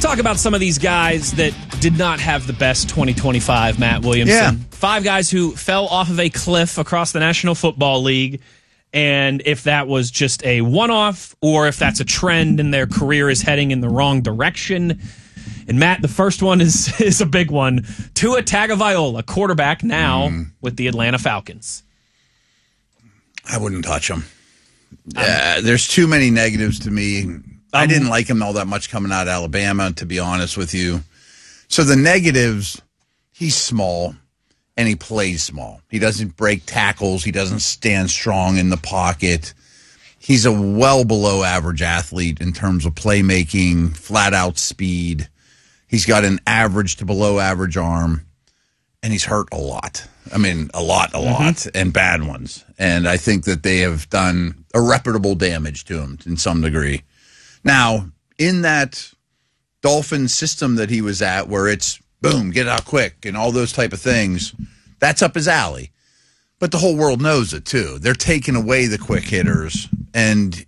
talk about some of these guys that did not have the best 2025, Matt Williamson. Yeah. 5 guys who fell off of a cliff across the National Football League, and if that was just a one-off or if that's a trend and their career is heading in the wrong direction. And, Matt, the first one is a big one. Tua Tagovailoa, quarterback now with the Atlanta Falcons. I wouldn't touch him. There's too many negatives to me. I didn't like him all that much coming out of Alabama, to be honest with you. So the negatives, he's small, and he plays small. He doesn't break tackles. He doesn't stand strong in the pocket. He's a well below average athlete in terms of playmaking, flat-out speed. He's got an average to below average arm, and he's hurt a lot. I mean, a lot, and bad ones. And I think that they have done irreparable damage to him in some degree. Now, in that Dolphin system that he was at, where it's boom, get out quick, and all those type of things, that's up his alley. But the whole world knows it, too. They're taking away the quick hitters, and